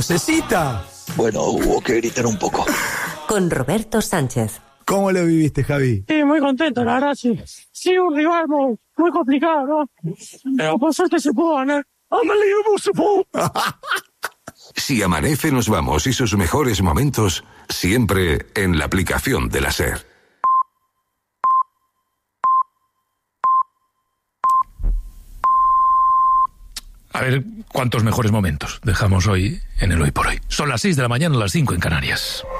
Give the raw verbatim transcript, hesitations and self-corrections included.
¡Necesita! Bueno, hubo que gritar un poco. Con Roberto Sánchez. ¿Cómo lo viviste, Javi? Sí, muy contento, la verdad, sí. Sí, un rival muy, muy complicado, ¿no? Pero por suerte se pudo ganar. ¡Unbelievable support! Si amanece, nos vamos y sus mejores momentos siempre en la aplicación de la SER. A ver cuántos mejores momentos dejamos hoy en el Hoy por Hoy. Son las seis de la mañana, las cinco en Canarias.